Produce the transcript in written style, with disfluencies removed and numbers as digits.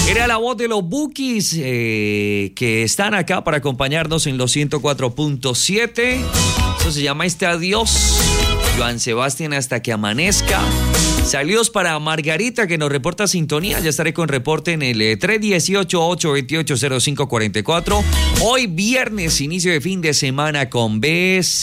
Era la voz de los Bukis que están acá para acompañarnos en los 104.7. Eso se llama Este Adiós. Joan Sebastián Hasta que Amanezca. Saludos para Margarita que nos reporta sintonía. Ya estaré con reporte en el 318-828-0544. Hoy viernes, inicio de fin de semana con BES.